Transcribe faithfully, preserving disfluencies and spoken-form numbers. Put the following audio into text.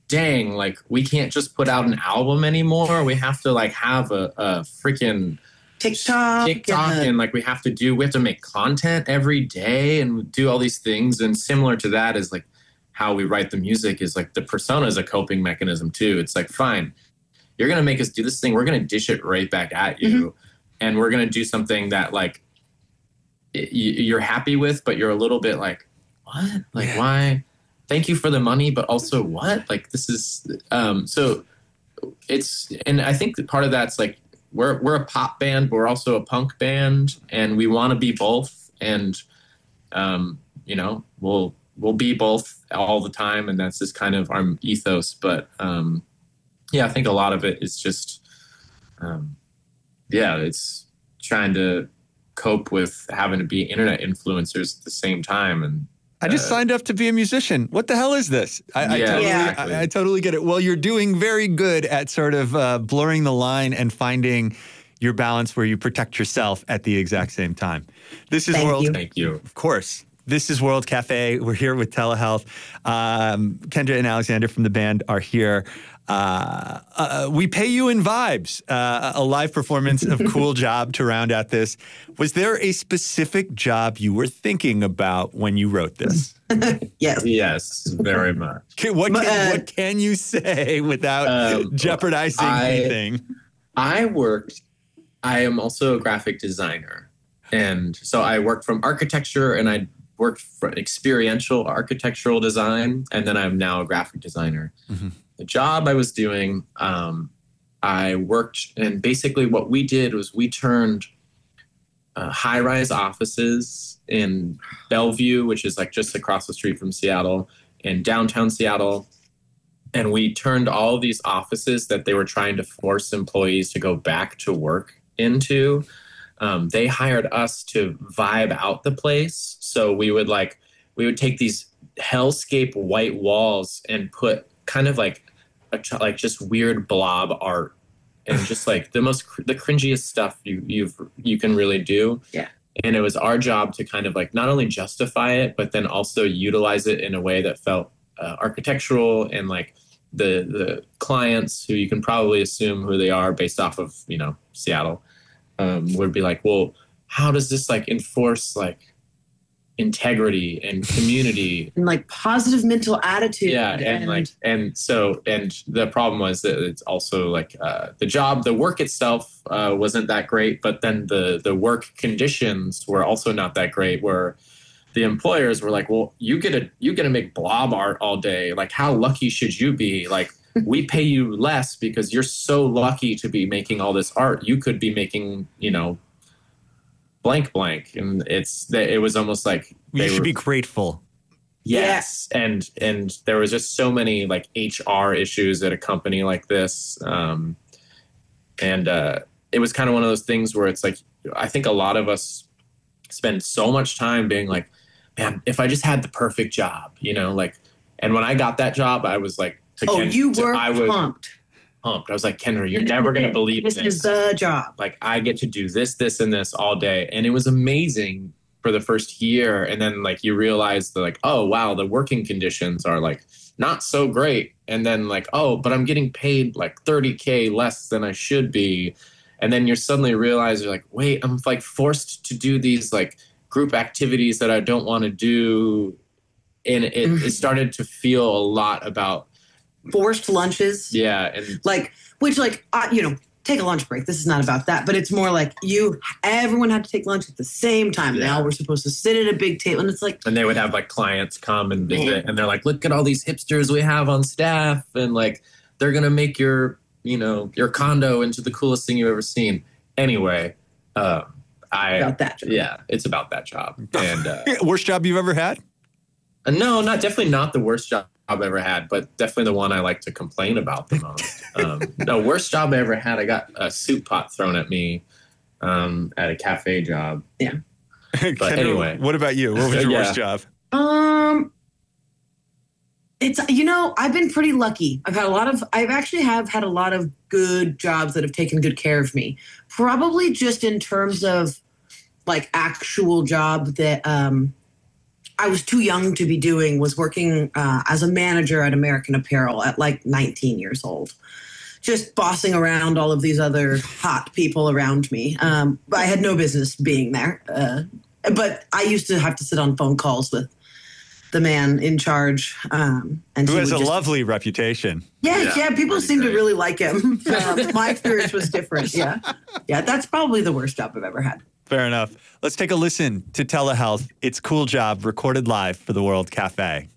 dang, like we can't just put out an album anymore. We have to like have a, a freaking TikTok, TikTok, and, the- and like we have to do, we have to make content every day and do all these things. And similar to that is like how we write the music is like the persona is a coping mechanism too. It's like, fine, you're going to make us do this thing. We're going to dish it right back at you. Mm-hmm. And we're going to do something that like you're happy with, but you're a little bit like, what? Like, yeah. Why? Thank you for the money, but also what? Like, this is, um, so it's, and I think that part of that's like, we're, we're a pop band, but we're also a punk band, and we want to be both. And, um, you know, we'll, we'll be both all the time. And that's just kind of our ethos. But, um, yeah, I think a lot of it is just, um, yeah, it's trying to cope with having to be internet influencers at the same time. And, I just uh, signed up to be a musician. What the hell is this? I, yeah, I, totally, exactly. I, I totally get it. Well, you're doing very good at sort of uh, blurring the line and finding your balance where you protect yourself at the exact same time. This is Thank World. You. Thank you. Of course. This is World Cafe. We're here with Telehealth. Um, Kendra and Alexander from the band are here. Uh, uh, we pay you in vibes, uh, a live performance of Cool Job to round out this. Was there a specific job you were thinking about when you wrote this? Yes. Yes, very much. Can, what, can, uh, what can you say without um, jeopardizing I, anything? I worked, I am also a graphic designer. And so I worked from architecture, and I worked for experiential architectural design, and then I'm now a graphic designer. Mm-hmm. The job I was doing, um, I worked, and basically what we did was we turned uh, high-rise offices in Bellevue, which is like just across the street from Seattle, in downtown Seattle, and we turned all of these offices that they were trying to force employees to go back to work into. Um, they hired us to vibe out the place. So we would like, we would take these hellscape white walls and put kind of like, a, like just weird blob art and just like the most, the cringiest stuff you you've, you can really do. Yeah. And it was our job to kind of like not only justify it, but then also utilize it in a way that felt uh, architectural, and like the, the clients, who you can probably assume who they are based off of, you know, Seattle, um, would be like, well, how does this like enforce like integrity and community and like positive mental attitude? Yeah. And, and like, and so, and the problem was that it's also like, uh, the job, the work itself, uh, wasn't that great, but then the, the work conditions were also not that great, where the employers were like, well, you get to, you get to make blob art all day. Like, how lucky should you be? Like, we pay you less because you're so lucky to be making all this art. You could be making, you know, blank blank. And it's, it was almost like you should were, be grateful. Yes. Yeah. And, and there was just so many like H R issues at a company like this. Um, and uh, it was kind of one of those things where it's like, I think a lot of us spend so much time being like, man, if I just had the perfect job, you know, like, and when I got that job, I was like, to oh, Ken, you were to, I was pumped. pumped. I was like, Kendra, you're never going to believe this. This is the job. Like, I get to do this, this, and this all day. And it was amazing for the first year. And then like, you realize that like, oh, wow, the working conditions are like not so great. And then like, oh, but I'm getting paid like thirty K less than I should be. And then you're suddenly realize you're like, wait, I'm like forced to do these like group activities that I don't want to do. And it, it started to feel a lot about forced lunches. Yeah. And like, which like, uh, you know, take a lunch break. This is not about that, but it's more like you, everyone had to take lunch at the same time. Yeah. Now we're supposed to sit at a big table, and it's like, and they would have like clients come and visit, man. And they're like, look at all these hipsters we have on staff. And like, they're going to make your, you know, your condo into the coolest thing you've ever seen. Anyway, uh, I, about that job. Yeah, it's about that job. And uh, worst job you've ever had? Uh, no, not definitely not the worst job I've ever had, but definitely the one I like to complain about the most. um, no, worst job I ever had, I got a soup pot thrown at me um, at a cafe job. Yeah. But Kendra, anyway. What about you? What was your yeah. worst job? Um, it's, you know, I've been pretty lucky. I've had a lot of, I've actually have had a lot of good jobs that have taken good care of me. Probably just in terms of like actual job that, um, I was too young to be doing was working uh, as a manager at American Apparel at like nineteen years old. Just bossing around all of these other hot people around me. Um, I had no business being there. Uh, but I used to have to sit on phone calls with the man in charge. Um, and Who he has a would just- lovely reputation. Yeah, Yeah, yeah, people pretty seem to great. really like him. Um, my experience was different. Yeah. Yeah, that's probably the worst job I've ever had. Fair enough. Let's take a listen to Telehealth. It's Cool Job, recorded live for the World Cafe.